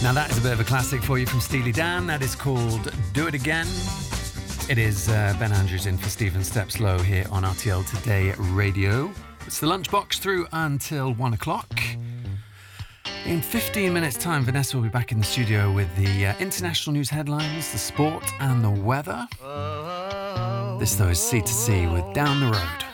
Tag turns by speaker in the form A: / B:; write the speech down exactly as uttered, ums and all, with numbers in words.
A: Now that is a bit of a classic for you from Steely Dan. That is called Do It Again. It is uh, Ben Andrews in for Stephen Stepslow here on R T L Today Radio. It's the Lunchbox through until one o'clock. In fifteen minutes time, Vanessa will be back in the studio with the uh, international news headlines, the sport and the weather. This though is C to C with Down the Road.